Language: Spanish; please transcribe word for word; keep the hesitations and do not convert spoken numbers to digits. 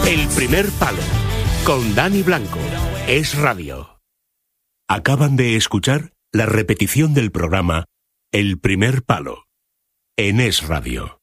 El primer palo, con Dani Blanco, Es Radio. Acaban de escuchar la repetición del programa El primer palo, en Es Radio.